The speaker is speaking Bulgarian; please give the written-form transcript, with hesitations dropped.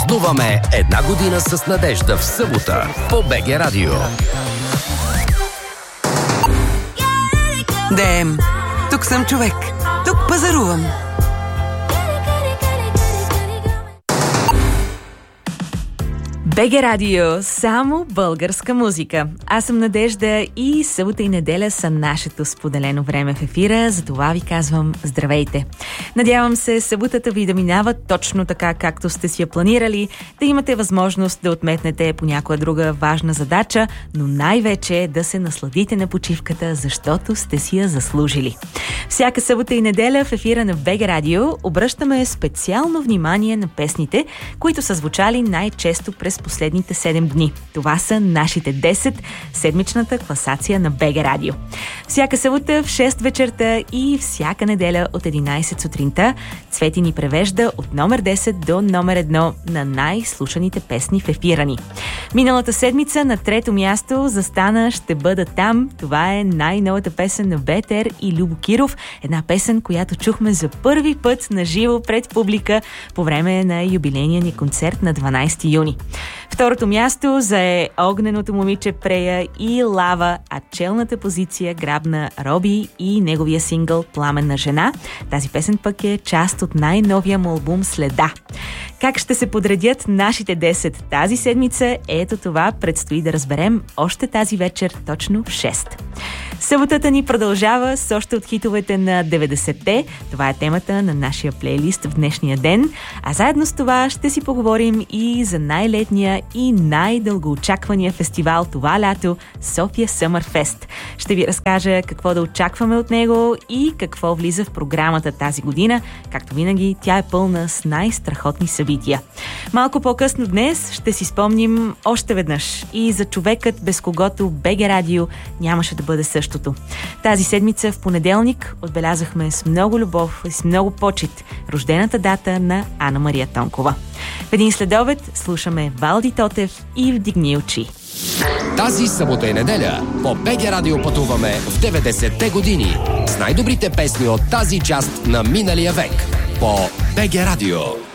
Празнуваме една година с надежда в събота по БГ Радио. Дем, тук съм човек. Тук пазарувам. БГ Радио, само българска музика. Аз съм Надежда и събота и неделя са нашето споделено време в ефира, затова ви казвам здравейте. Надявам се съботата ви да минава точно така, както сте си я планирали, да имате възможност да отметнете по някоя друга важна задача, но най-вече да се насладите на почивката, защото сте си я заслужили. Всяка събота и неделя в ефира на БГ Радио обръщаме специално внимание на песните, които са звучали най-често през последните 7 дни. Това са нашите 10, седмичната класация на БГ Радио. Всяка събота в 6 вечерта и всяка неделя от 11 сутринта Цвети ни превежда от номер 10 до номер 1 на най-слушаните песни в ефира ни. Миналата седмица на трето място застана "Ще бъда там". Това е най-новата песен на Бетер и Любо Киров. Една песен, която чухме за първи път на живо пред публика по време на юбилейния ни концерт на 12 юни. Второто място зае "Огненото момиче Прея" и "Лава", а челната позиция грабна Роби и неговия сингъл "Пламенна жена". Тази песен пък е част от най-новия му албум "Следа". Как ще се подредят нашите 10 тази седмица? Ето това предстои да разберем още тази вечер точно в 6. Съботата ни продължава с още от хитовете на 90-те. Това е темата на нашия плейлист в днешния ден. А заедно с това ще си поговорим и за най-летния и най-дългоочаквания фестивал това лято — София Съмър Фест. Ще ви разкажа какво да очакваме от него и какво влиза в програмата тази година. Както винаги, тя е пълна с най-страхотни събития. Малко по-късно днес ще си спомним още веднъж и за човекът, без когото БГ Радио нямаше да бъде същото. Тази седмица в понеделник отбелязахме с много любов и с много почит рождената дата на Ана Мария Тонкова. В един следобед слушаме Валди Тотев и "Вдигни очи". Тази събота и неделя по БГ Радио пътуваме в 90-те години с най-добрите песни от тази част на миналия век по БГ Радио.